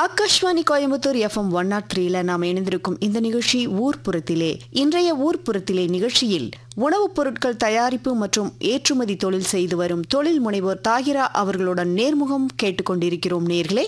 Akashvani Coimbatore FM 103 நாம் இணைந்திருக்கும் இந்த நிகழ்ச்சி ஊர்ப்புறத்திலே. இன்றைய ஊர்ப்புறத்திலே நிகழ்ச்சியில் உணவுப் பொருட்கள் தயாரிப்பு மற்றும் ஏற்றுமதி தொழில் செய்து வரும் தொழில் முனைவோர் தாகிரா அவர்களுடன் நேர்முகம் கேட்டுக்கொண்டிருக்கிறோம் நேர்களே.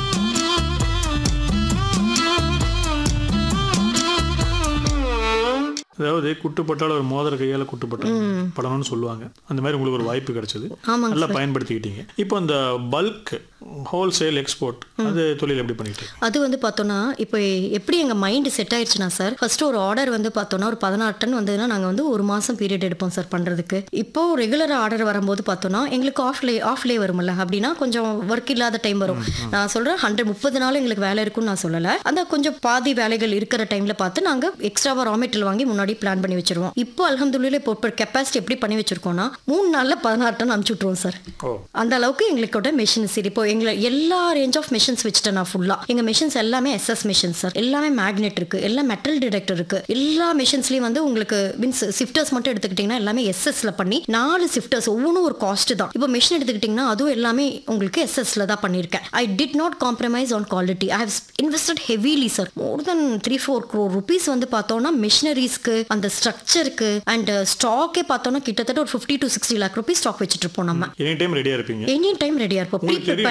அதாவது குட்டுப்பட்டால் ஒரு மோதிர கையால் குட்டுப்பட்டணும்னு சொல்லுவாங்க. அந்த மாதிரி உங்களுக்கு ஒரு வாய்ப்பு கிடைச்சது, நல்லா பயன்படுத்திக்கிட்டீங்க. இப்போ அந்த பல்க் ஹோல்சேல் எக்ஸ்போர்ட் அது தொழில் எப்படி பண்ணிட்டு அது வந்து பார்த்தோன்னா இப்போ எப்படி எங்கள் மைண்டு செட் ஆயிடுச்சுன்னா சார், ஃபர்ஸ்ட் ஒரு ஆர்டர் வந்து பார்த்தோன்னா ஒரு 16 டன் வந்ததுன்னா நாங்கள் வந்து ஒரு மாதம் பீரியட் எடுப்போம் சார் பண்ணுறதுக்கு. இப்போ ரெகுலராக ஆர்டர் வரும்போது பார்த்தோன்னா எங்களுக்கு ஆஃப்லே வரும்ல, அப்படின்னா கொஞ்சம் ஒர்க் இல்லாத டைம் வரும். நான் சொல்கிறேன் 130 நாள் எங்களுக்கு வேலை இருக்குன்னு நான் சொல்லலை. அந்த கொஞ்சம் பாதி வேலைகள் இருக்கிற டைமில் பார்த்து நாங்கள் எக்ஸ்ட்ராவாக ரா மெட்டீரியல் வாங்கி முன்னாடி பிளான் பண்ணி வச்சிருவோம். இப்போ அல்ஹம்துலில்லாஹ் இப்போ கெப்பாசிட்டி எப்படி பண்ணி வச்சிருக்கோம்னா 3 நாளில் 16 டன் அனுப்பிச்சு விட்ருவோம் சார். அந்த அளவுக்கு எங்களுக்கோட மெஷின்ஸ் இப்போ எங்களை எல்லா ரேஞ்ச் ஆஃப் மெஷின்ஸ் வச்சுட்டேன் நான் ஃபுல்லாக. எங்கள் மெஷின்ஸ் எல்லாமே SS மெஷின்ஸ் சார், எல்லாமே மேக்னெட் இருக்குது, எல்லாம் மெட்டல் டிடெக்டர் இருக்குது. எல்லா மெஷின்ஸ்லேயும் வந்து உங்களுக்கு மீன்ஸ் ஷிஃப்டர்ஸ் மட்டும் எடுத்துக்கிட்டிங்கன்னா எல்லாமே SSல பண்ணி 4 ஷிஃப்டர்ஸ் ஒவ்வொன்றும் ஒரு காஸ்ட் தான். இப்போ மெஷின் எடுத்துக்கிட்டிங்கன்னா அதுவும் எல்லாமே உங்களுக்கு SSல தான் பண்ணியிருக்கேன். I did not compromise on quality. I have invested heavily sir, more then 3-4 crore rupees வந்து பார்த்தோன்னா மெஷினரிஸ்க்கு அந்த ஸ்ட்ரக்சருக்கு அண்ட் ஸ்டாக்கே பார்த்தோன்னா கிட்டத்தட்ட ஒரு 50 to 60 lakh rupees ஸ்டாக் வச்சுட்டு இருப்போம். நம்ம எனி டைம் ரெடியா இருப்போம்.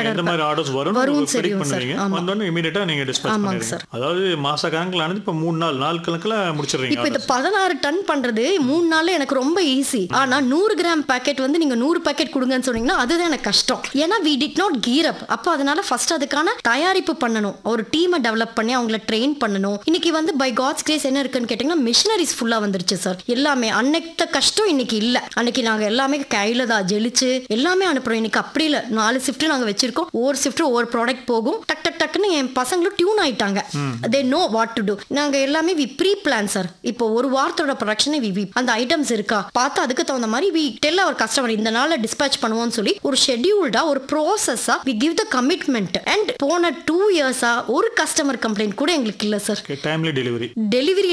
வரும் தெரியும் சார். வந்தோனே இமிடியேட்டா நீங்க டிஸ்பேட்ச் பண்ணுவீங்க. அதாவது மாச கணக்குல ஆனது இப்ப 3 நாள் கணக்குல முடிச்சிடுறீங்க. இப்போ இந்த 16 டன் பண்றது 3 நாள்ல எனக்கு ரொம்ப ஈஸி. ஆனா 100 கிராம் பாக்கெட் வந்து நீங்க 100 பாக்கெட் கொடுங்கன்னு சொன்னீங்கன்னா அதுதான் எனக்கு கஷ்டம். ஏன்னா we did not gear up. அப்போ அதனால ஃபர்ஸ்ட் அதுக்கான தயாரிப்பு பண்ணணும், ஒரு டீமை டெவலப் பண்ணி அவங்கள ட்ரெயின் பண்ணணும். இன்னைக்கு வந்து பை காட்ஸ் கிரேஸ் என்ன இருக்குன்னு கேட்டீங்கன்னா மிஷினரிஸ் ஃபுல்லா வந்துருச்சு சார். எல்லாமே அன்னைக்கு கஷ்டம் இன்னைக்கு இல்ல. அன்னைக்கு நாங்க எல்லாமே கையில தான் ஜெலிச்சு எல்லாமே அனுப்புறோம். இன்னைக்கு அப்படி இல்ல, 4 ஷிஃப்ட் நாங்க வச்சிருக்கோம். ஒவ்வொரு ஷிஃப்ட் ஒவ்வொரு ப்ராடக்ட் போகும். டக்குன்னு என் பசங்களும் டியூன் ஆயிட்டாங்க. they know what to do. நாங்க எல்லாமே we pre plan சார். இப்போ ஒரு வாரத்தோட ப்ரொடக்ஷன் அந்த ஐட்டம்ஸ் இருக்கா பார்த்து அதுக்கு தகுந்த மாதிரி we tell our customer இந்த நாள்ல டிஸ்பேட்ச் பண்ணுவோம்னு சொல்லி ஒரு ஷெட்யூல்டா ஒரு ப்ராசஸா we give the commitment. and போன 2 இயர்ஸா ஒரு கஸ்டமர் கம்ப்ளைண்ட் கூட எங்களுக்கு இல்ல சார். டைம்லி டெலிவரி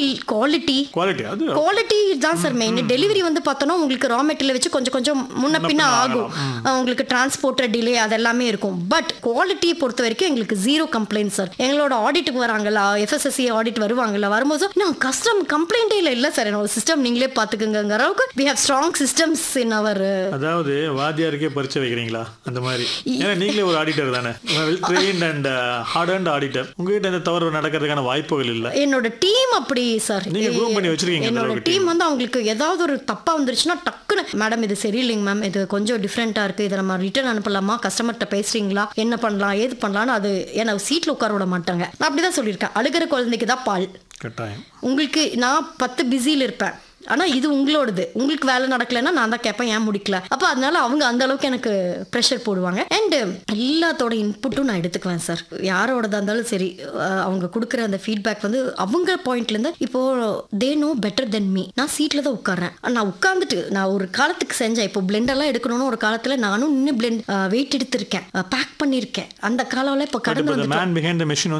குவாலிட்டி தான் சார் மெயின். டெலிவரி வந்து பார்த்தோன்னா உங்களுக்கு ரா மெட்டீரியல் வச்சு கொஞ்சம் முன்ன பின்ன ஆகும், உங்களுக்கு டிரான்ஸ்போர்ட்டர் டிலே அதெல்லாமே இருக்கும். பட் குவாலிட்டியை பொறுத்த வரைக்கும் எங்களுக்கு 0 கம்ப்ளைண்ட் சார். எங்களோட ஆடிட்டுக்கு வராங்களா, FSSC ஆடிட் வருவாங்களா, வரும்போது நான் கஸ்டம் கம்ப்ளைண்டே இல்ல சார், என்னோட சிஸ்டம் நீங்களே பாத்துக்கங்கற அளவுக்கு we have strong systems in our. அதாவது வாத்தியாருக்கே பரிச்சை வைக்கிறீங்களா அந்த மாதிரி? ஏன்னா நீங்களே ஒரு ஆடிட்டர் தானே, well trained and hardened auditor. உங்ககிட்ட இந்த தவறு நடக்கிறதுக்கான வாய்ப்புகள் இல்ல. என்னோட டீம் அப்படி சார், நீங்க க்ரூம் பண்ணி வச்சிருக்கீங்க. என்னோட டீம் வந்து அவங்களுக்கு ஏதாவது ஒரு தப்பா வந்துருச்சுன்னா டக்குன்னு மேடம் இது சரியில்லைங்க மேம், இது கொஞ்சம் டிஃப்ரெண்டா இருக்கு, இதை நம்ம ரிட்டர்ன் அனுப்பலாமா, கஸ்டமர்கிட்ட பேசுறீங்களா, என்ன பண்ணலாம் ஏது பண்ணலாம்னு அது ஏன்னா சீட்ல உட்கார விட மாட்டாங்க. நான் அப்படிதான் சொல்லியிருக்கேன், அழுகிற குழந்தைக்கு தான் பால் கட்டாயம். உங்களுக்கு நான் 10 பிஸியில் இருப்பேன், ஆனால் இது உங்களோடது, உங்களுக்கு வேலை நடக்கலைன்னா நான் தான் கேட்பேன் ஏன் முடிக்கல. அப்போ அதனால அவங்க அந்த அளவுக்கு எனக்கு ப்ரெஷர் போடுவாங்க. அண்டு எல்லாத்தோட இன்புட்டும் நான் எடுத்துக்குவேன் சார். யாரோடதா இருந்தாலும் சரி, அவங்க கொடுக்குற அந்த ஃபீட்பேக் வந்து அவங்க பாயிண்ட்லேருந்து இப்போ they know better than me. நான் சீட்டில் தான் உட்கார்றேன், நான் உட்காந்துட்டு நான் ஒரு காலத்துக்கு செஞ்சேன். இப்போ பிளெண்டெல்லாம் எடுக்கணும்னு ஒரு காலத்தில் நானும் இன்னும் பிளெண்ட் வெயிட் எடுத்திருக்கேன், பேக் பண்ணியிருக்கேன். அந்த காலம் இப்போ கடந்து